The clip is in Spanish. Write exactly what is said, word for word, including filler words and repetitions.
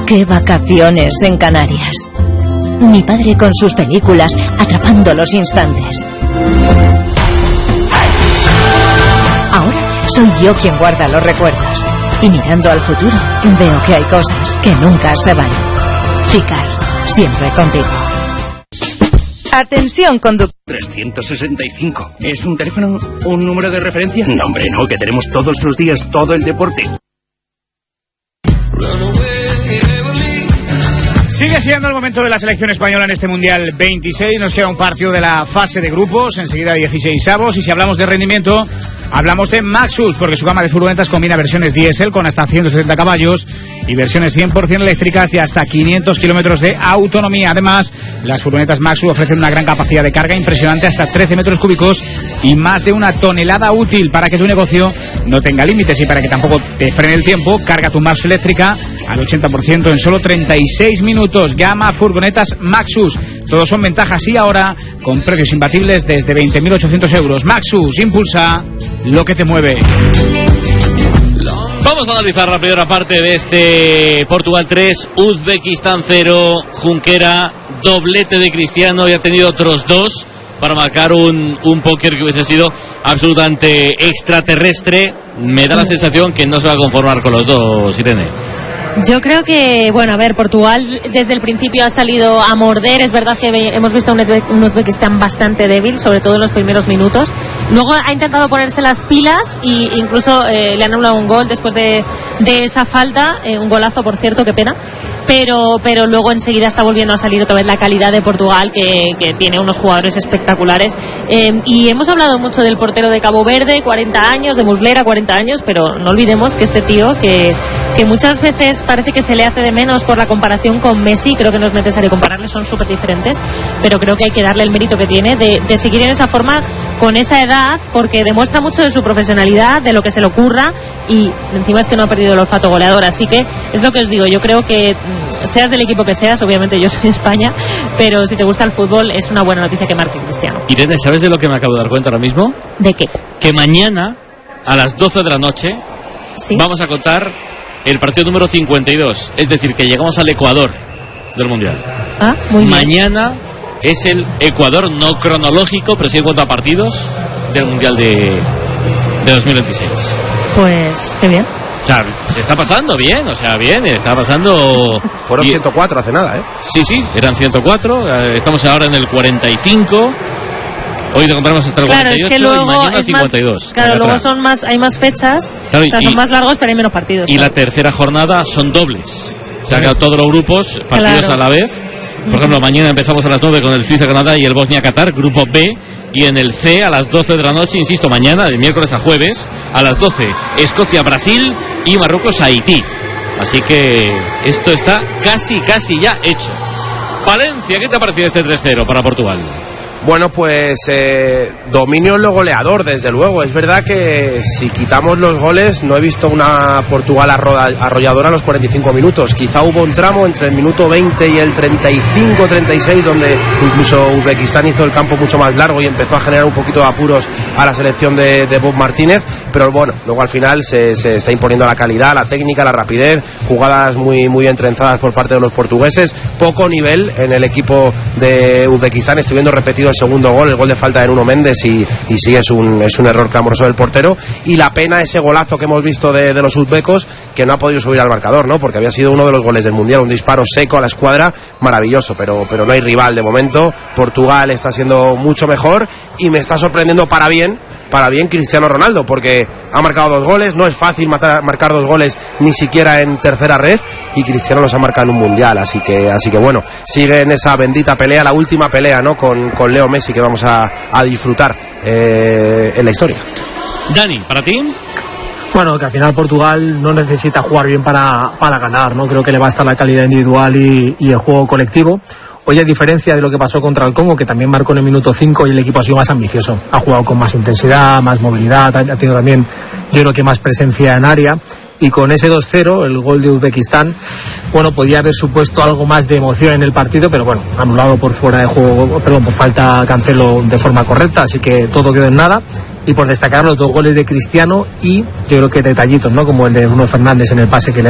¡Qué vacaciones en Canarias! Mi padre con sus películas, atrapando los instantes. Ahora soy yo quien guarda los recuerdos. Y mirando al futuro, veo que hay cosas que nunca se van. Cicar, siempre contigo. Atención, conductor. trescientos sesenta y cinco. ¿Es un teléfono, un número de referencia? No, hombre, no, que tenemos todos los días todo el deporte. Sigue siendo el momento de la selección española en este Mundial veintiséis. Nos queda un partido de la fase de grupos, enseguida dieciseisavos. Y si hablamos de rendimiento, hablamos de Maxus, porque su gama de furgonetas combina versiones diésel con hasta ciento setenta caballos y versiones cien por ciento eléctricas de hasta quinientos kilómetros de autonomía. Además, las furgonetas Maxus ofrecen una gran capacidad de carga impresionante, hasta trece metros cúbicos y más de una tonelada útil, para que tu negocio no tenga límites y para que tampoco te frene el tiempo. Carga tu Maxus eléctrica al ochenta por ciento en solo treinta y seis minutos. Gama furgonetas Maxus. Todos son ventajas y ahora con precios imbatibles desde veinte mil ochocientos euros. Maxus, impulsa lo que te mueve. Vamos a analizar la primera parte de este Portugal tres, Uzbekistán cero. Junquera, doblete de Cristiano, y ha tenido otros dos para marcar un, un póker que hubiese sido absolutamente extraterrestre. Me da la sensación que no se va a conformar con los dos, Irene. Yo creo que, bueno, a ver, Portugal desde el principio ha salido a morder. Es verdad que hemos visto un Uzbekistán bastante débil, sobre todo en los primeros minutos. Luego ha intentado ponerse las pilas e incluso eh, le han anulado un gol después de, de esa falta, eh, un golazo, por cierto, qué pena. Pero, pero luego enseguida está volviendo a salir otra vez la calidad de Portugal, que, que tiene unos jugadores espectaculares. Eh, y hemos hablado mucho del portero de Cabo Verde, cuarenta años, de Muslera, cuarenta años, pero no olvidemos que este tío, que, que muchas veces parece que se le hace de menos por la comparación con Messi, creo que no es necesario compararles, son súper diferentes, pero creo que hay que darle el mérito que tiene de, de seguir en esa forma con esa edad, porque demuestra mucho de su profesionalidad, de lo que se le ocurra, y encima es que no ha perdido el olfato goleador. Así que es lo que os digo, yo creo que seas del equipo que seas, obviamente yo soy España, pero si te gusta el fútbol es una buena noticia que marque Cristiano. Irene, ¿sabes de lo que me acabo de dar cuenta ahora mismo? ¿De qué? Que mañana a las doce de la noche ¿sí? Vamos a contar el partido número cincuenta y dos, es decir, que llegamos al Ecuador del Mundial. Ah, muy bien. Mañana es el Ecuador no cronológico, pero sí en cuanto a partidos del Mundial de, de dos mil veintiséis. Pues, qué bien. O sea, se está pasando bien, o sea, bien, está pasando... Fueron y... ciento cuatro hace nada, ¿eh? Sí, sí, eran ciento cuatro, estamos ahora en el cuarenta y cinco... Hoy te encontramos hasta el claro, cuarenta y ocho es que luego y mañana es cincuenta y dos. Más, claro, luego son más, hay más fechas, claro, o sea, y, son más largos, pero hay menos partidos. Y claro. La tercera jornada son dobles. O sea, que todos los grupos, partidos claro. a la vez. Por ejemplo, mañana empezamos a las nueve con el Suiza-Canadá y el Bosnia-Qatar, grupo B. Y en el C, a las doce de la noche, insisto, mañana, de miércoles a jueves, a las doce, Escocia-Brasil y Marruecos-Haití. Así que esto está casi, casi ya hecho. Valencia, ¿qué te ha parecido este tres cero para Portugal? Bueno, pues eh, dominio en lo goleador, desde luego. Es verdad que si quitamos los goles, no he visto una Portugal arrolladora a los cuarenta y cinco minutos. Quizá hubo un tramo entre el minuto veinte y el treinta y cinco treinta y seis donde incluso Uzbekistán hizo el campo mucho más largo y empezó a generar un poquito de apuros a la selección de, de Bob Martínez. Pero bueno, luego al final se, se está imponiendo la calidad, la técnica, la rapidez, jugadas muy, muy entrenzadas por parte de los portugueses. Poco nivel en el equipo de Uzbekistán. Estoy viendo repetido el segundo gol, el gol de falta de Nuno Méndez, y, y sí, es un, es un error clamoroso del portero. Y la pena ese golazo que hemos visto de, de los uzbecos, que no ha podido subir al marcador, ¿no? Porque había sido uno de los goles del Mundial, un disparo seco a la escuadra, maravilloso, pero, pero no hay rival de momento. Portugal está siendo mucho mejor y me está sorprendiendo para bien, para bien Cristiano Ronaldo, porque ha marcado dos goles. No es fácil matar, marcar dos goles ni siquiera en tercera red, y Cristiano los ha marcado en un mundial, así que así que bueno, sigue en esa bendita pelea, la última pelea, ¿no? Con, con Leo Messi, que vamos a, a disfrutar eh, en la historia. Dani, ¿para ti? Bueno, que al final Portugal no necesita jugar bien para, para ganar, ¿no? Creo que le basta la calidad individual y, y el juego colectivo. Hoy, a diferencia de lo que pasó contra el Congo, que también marcó en el minuto cinco, y el equipo ha sido más ambicioso. Ha jugado con más intensidad, más movilidad, ha tenido también, yo creo que más presencia en área. Y con ese dos cero, el gol de Uzbekistán, bueno, podía haber supuesto algo más de emoción en el partido, pero bueno, anulado por fuera de juego, perdón, por falta Cancelo de forma correcta, así que todo quedó en nada. Y por destacar los dos goles de Cristiano y yo creo que detallitos, ¿no? Como el de Bruno Fernández en el pase que le